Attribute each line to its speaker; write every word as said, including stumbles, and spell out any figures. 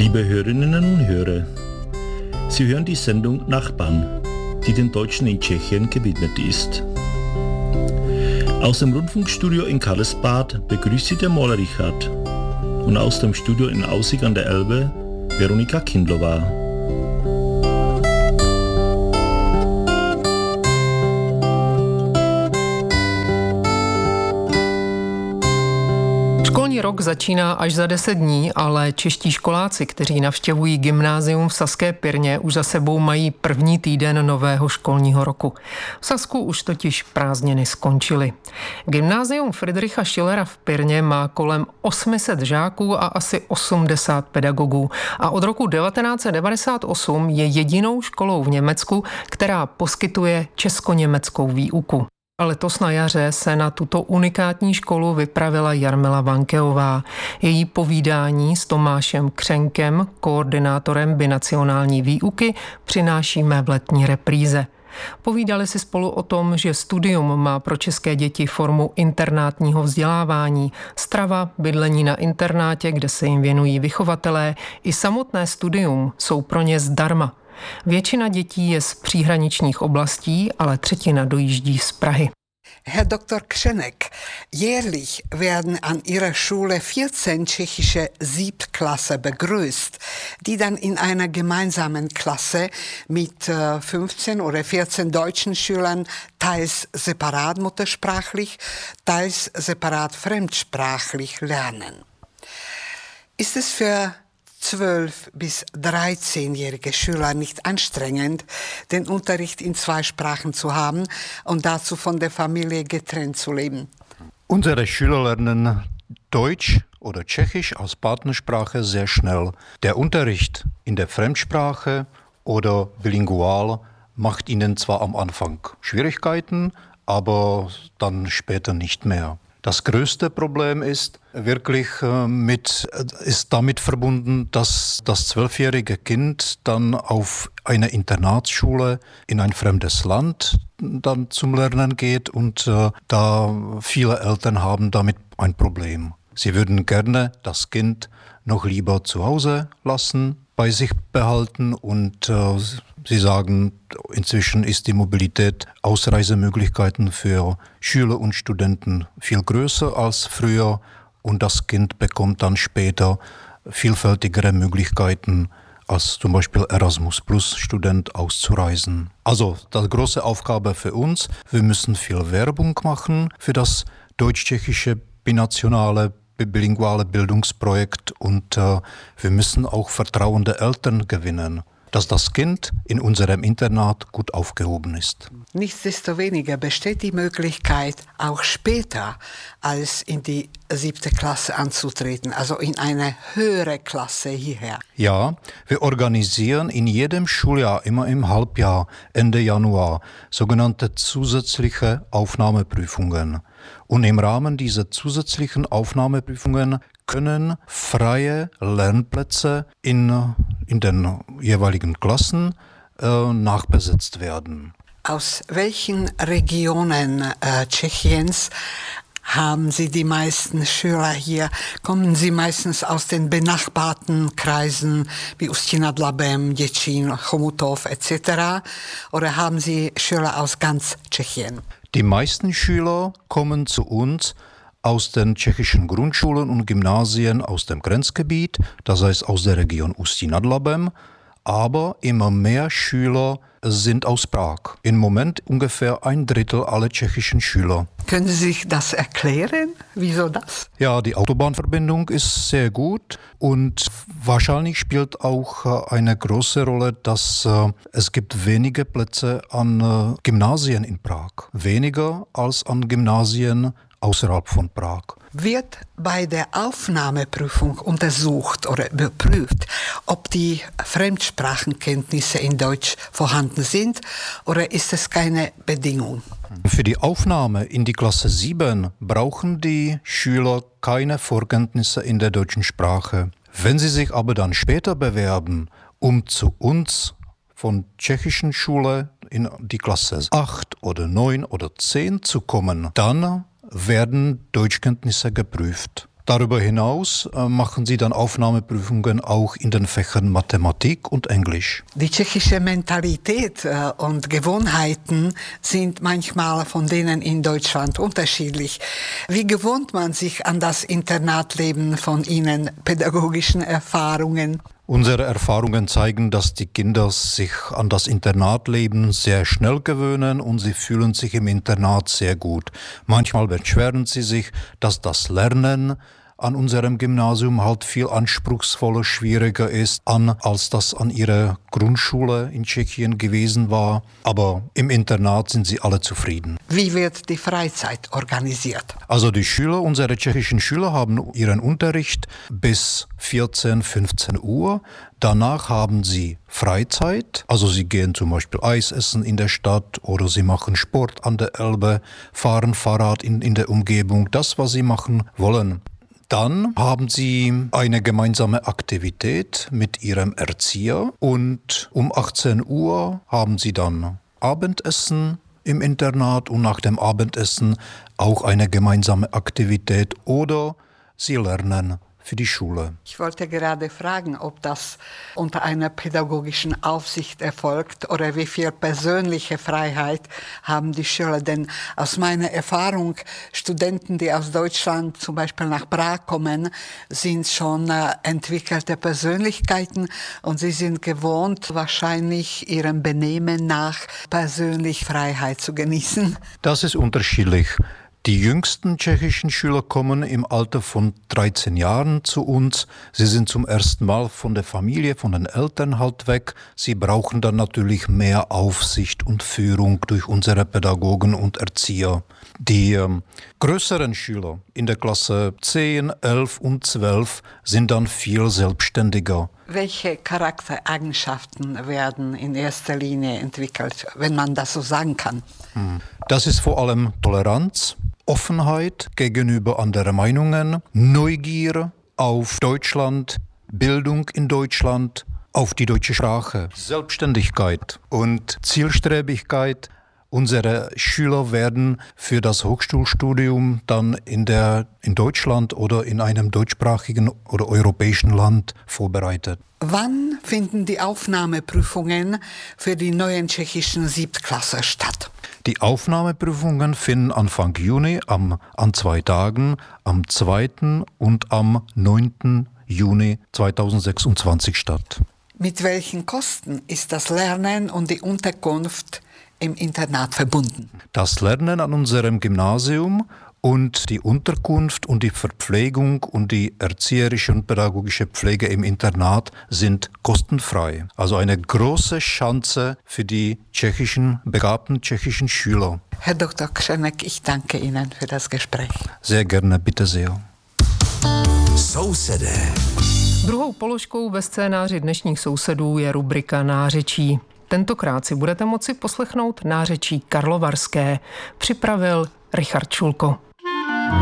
Speaker 1: Liebe Hörerinnen und Hörer, Sie hören die Sendung Nachbarn, die den Deutschen in Tschechien gewidmet ist. Aus dem Rundfunkstudio in Karlsbad begrüßt Sie der Maler Richard und aus dem Studio in Aussig an der Elbe Veronika Kindlova.
Speaker 2: Školní rok začíná až za deset dní, ale čeští školáci, kteří navštěvují gymnázium v Saské Pirně, už za sebou mají první týden nového školního roku. V Sasku už totiž prázdniny skončily. Gymnázium Friedricha Schillera v Pirně má kolem osm set žáků a asi osmdesát pedagogů a od roku devatenáct set devadesát osm je jedinou školou v Německu, která poskytuje česko-německou výuku. A letos na jaře se na tuto unikátní školu vypravila Jarmila Vankeová. Její povídání s Tomášem Křenkem, koordinátorem binacionální výuky, přinášíme v letní repríze. Povídali si spolu o tom, že studium má pro české děti formu internátního vzdělávání. Strava, bydlení na internátě, kde se jim věnují vychovatelé, i samotné studium jsou pro ně zdarma. Většina dětí je z příhraničních oblastí, ale třetina dojíždí z Prahy.
Speaker 3: Herr Doktor Krzenek, jährlich werden an Ihrer Schule vierzehn tschechische Siebtklasse begrüßt, die dann in einer gemeinsamen Klasse mit fünfzehn oder vierzehn deutschen Schülern teils separat muttersprachlich, teils separat fremdsprachlich lernen. Ist es für zwölf- bis dreizehnjährige Schüler nicht anstrengend, den Unterricht in zwei Sprachen zu haben und dazu von der Familie getrennt zu leben?
Speaker 4: Unsere Schüler lernen Deutsch oder Tschechisch als Partnersprache sehr schnell. Der Unterricht in der Fremdsprache oder bilingual macht ihnen zwar am Anfang Schwierigkeiten, aber dann später nicht mehr. Das größte Problem ist wirklich mit, ist damit verbunden, dass das zwölfjährige Kind dann auf eine Internatsschule in ein fremdes Land dann zum Lernen geht und äh, da viele Eltern haben damit ein Problem. Sie würden gerne das Kind noch lieber zu Hause lassen, bei sich behalten und äh, sie sagen, inzwischen ist die Mobilität, Ausreisemöglichkeiten für Schüler und Studenten viel größer als früher und das Kind bekommt dann später vielfältigere Möglichkeiten als zum Beispiel Erasmus-Plus-Student auszureisen. Also die große Aufgabe für uns, wir müssen viel Werbung machen für das deutsch-tschechische binationale bilinguale Bildungsprojekt und äh, wir müssen auch vertrauende Eltern gewinnen, dass das Kind in unserem Internat gut aufgehoben ist.
Speaker 3: Nichtsdestoweniger besteht die Möglichkeit, auch später als in die siebte Klasse anzutreten, also in eine höhere Klasse hierher.
Speaker 4: Ja, wir organisieren in jedem Schuljahr, immer im Halbjahr, Ende Januar, sogenannte zusätzliche Aufnahmeprüfungen. Und im Rahmen dieser zusätzlichen Aufnahmeprüfungen können freie Lernplätze in, in den jeweiligen Klassen äh, nachbesetzt werden.
Speaker 3: Aus welchen Regionen äh, Tschechiens haben Sie die meisten Schüler hier? Kommen Sie meistens aus den benachbarten Kreisen wie Ústí nad Labem, Děčín, Chomutov et cetera? Oder haben Sie Schüler aus ganz Tschechien?
Speaker 4: Die meisten Schüler kommen zu uns aus den tschechischen Grundschulen und Gymnasien aus dem Grenzgebiet, das heißt aus der Region Ústí nad Labem, aber immer mehr Schüler sind aus Prag. Im Moment ungefähr ein Drittel aller tschechischen Schüler.
Speaker 3: Können Sie sich das erklären? Wieso das?
Speaker 4: Ja, die Autobahnverbindung ist sehr gut und wahrscheinlich spielt auch eine große Rolle, dass äh, es gibt wenige Plätze an äh, Gymnasien in Prag. Weniger als an Gymnasien außerhalb von Prag.
Speaker 3: Wird bei der Aufnahmeprüfung untersucht oder überprüft, ob die Fremdsprachenkenntnisse in Deutsch vorhanden sind oder ist es keine Bedingung?
Speaker 4: Für die Aufnahme in die Klasse sieben brauchen die Schüler keine Vorkenntnisse in der deutschen Sprache. Wenn sie sich aber dann später bewerben, um zu uns von tschechischen Schule in die Klasse acht oder neun oder zehn zu kommen, dann werden Deutschkenntnisse geprüft. Darüber hinaus machen sie dann Aufnahmeprüfungen auch in den Fächern Mathematik und Englisch.
Speaker 3: Die tschechische Mentalität und Gewohnheiten sind manchmal von denen in Deutschland unterschiedlich. Wie gewöhnt man sich an das Internatleben von Ihnen, pädagogischen Erfahrungen?
Speaker 4: Unsere Erfahrungen zeigen, dass die Kinder sich an das Internatleben sehr schnell gewöhnen und sie fühlen sich im Internat sehr gut. Manchmal beschweren sie sich, dass das Lernen an unserem Gymnasium halt viel anspruchsvoller, schwieriger ist, an, als das an ihrer Grundschule in Tschechien gewesen war. Aber im Internat sind sie alle zufrieden.
Speaker 3: Wie wird die Freizeit organisiert?
Speaker 4: Also die Schüler, unsere tschechischen Schüler haben ihren Unterricht bis vierzehn, fünfzehn Uhr. Danach haben sie Freizeit, also sie gehen zum Beispiel Eis essen in der Stadt oder sie machen Sport an der Elbe, fahren Fahrrad in, in der Umgebung, das, was sie machen wollen. Dann haben sie eine gemeinsame Aktivität mit ihrem Erzieher und um achtzehn Uhr haben sie dann Abendessen im Internat und nach dem Abendessen auch eine gemeinsame Aktivität oder sie lernen für die Schule.
Speaker 3: Ich wollte gerade fragen, ob das unter einer pädagogischen Aufsicht erfolgt oder wie viel persönliche Freiheit haben die Schüler. Denn aus meiner Erfahrung, Studenten, die aus Deutschland zum Beispiel nach Prag kommen, sind schon äh, entwickelte Persönlichkeiten und sie sind gewohnt, wahrscheinlich ihrem Benehmen nach persönlich Freiheit zu genießen.
Speaker 4: Das ist unterschiedlich. Die jüngsten tschechischen Schüler kommen im Alter von dreizehn Jahren zu uns. Sie sind zum ersten Mal von der Familie, von den Eltern halt weg. Sie brauchen dann natürlich mehr Aufsicht und Führung durch unsere Pädagogen und Erzieher. Die ähm, größeren Schüler in der Klasse zehn, elf und zwölf sind dann viel selbstständiger.
Speaker 3: Welche Charaktereigenschaften werden in erster Linie entwickelt, wenn man das so sagen kann?
Speaker 4: Das ist vor allem Toleranz, Offenheit gegenüber anderen Meinungen, Neugier auf Deutschland, Bildung in Deutschland, auf die deutsche Sprache, Selbstständigkeit und Zielstrebigkeit. Unsere Schüler werden für das Hochschulstudium dann in, der, in Deutschland oder in einem deutschsprachigen oder europäischen Land vorbereitet.
Speaker 3: Wann finden die Aufnahmeprüfungen für die neuen tschechischen Siebtklässler statt?
Speaker 4: Die Aufnahmeprüfungen finden Anfang Juni am, an zwei Tagen, am zweiten und am neunten Juni zweitausendsechsundzwanzig statt.
Speaker 3: Mit welchen Kosten ist das Lernen und die Unterkunft im Internat verbunden?
Speaker 4: Das Lernen an unserem Gymnasium und die Unterkunft und die Verpflegung und die erzieherische und pädagogische Pflege im Internat sind kostenfrei. Also eine große Chance für die tschechischen, begabten tschechischen Schüler.
Speaker 3: Herr Doktor Křenek, ich danke Ihnen für das Gespräch.
Speaker 4: Sehr gerne, bitte sehr.
Speaker 2: Sousedé. Druhou položkou ve scénáři dnešních sousedů je rubrika Nářečí. Tentokrát si budete moci poslechnout nářečí karlovarské. Připravil Richard Šulko.